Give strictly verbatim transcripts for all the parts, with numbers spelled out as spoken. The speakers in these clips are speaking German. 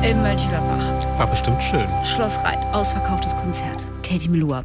in Mönchengladbach. War bestimmt schön. Schloss Reit, ausverkauftes Konzert. Katie Melua.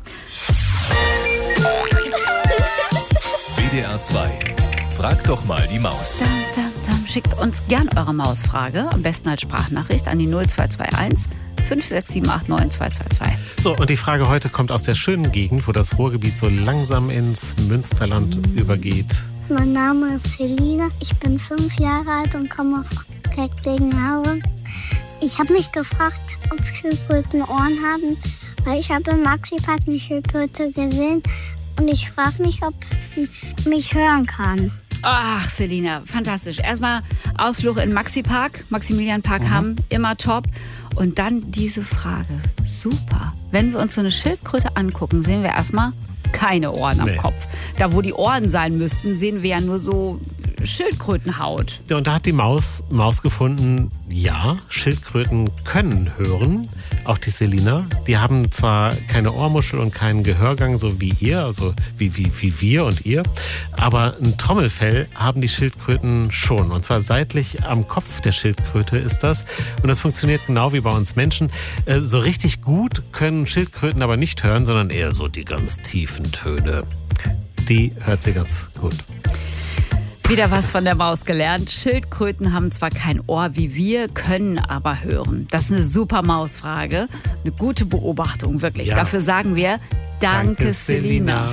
W D R zwei. Frag doch mal die Maus. Dam, dam, dam. Schickt uns gern eure Mausfrage, am besten als Sprachnachricht an die null zwei zwei eins fünf sechs sieben acht neun zwei zwei zwei. So, und die Frage heute kommt aus der schönen Gegend, wo das Ruhrgebiet so langsam ins Münsterland mhm. übergeht. Mein Name ist Selina, ich bin fünf Jahre alt und komme aus Recklinghausen. Ich habe mich gefragt, ob Schildkröten Ohren haben, weil ich habe im Maxi-Park eine Schildkröte gesehen und ich frage mich, ob sie mich hören kann. Ach, Selina, fantastisch. Erstmal Ausflug in Maxi-Park, Maximilian-Park mhm. haben, immer top. Und dann diese Frage, super. Wenn wir uns so eine Schildkröte angucken, sehen wir erstmal keine Ohren am nee. Kopf. Da, wo die Ohren sein müssten, sehen wir ja nur so Schildkrötenhaut. Ja, und da hat die Maus, Maus gefunden, ja, Schildkröten können hören. Auch die Selina. Die haben zwar keine Ohrmuschel und keinen Gehörgang, so wie ihr, also wie, wie, wie wir und ihr, aber ein Trommelfell haben die Schildkröten schon. Und zwar seitlich am Kopf der Schildkröte ist das. Und das funktioniert genau wie bei uns Menschen. Äh, so richtig gut können Schildkröten aber nicht hören, sondern eher so die ganz tiefen Töne. Die hört sie ganz gut. Wieder was von der Maus gelernt. Schildkröten haben zwar kein Ohr wie wir, können aber hören. Das ist eine super Mausfrage. Eine gute Beobachtung, wirklich. Ja. Dafür sagen wir Danke, Danke Selina.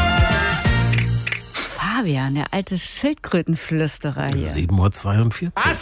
Fabian, der alte Schildkrötenflüsterer hier. sieben Uhr zweiundvierzig.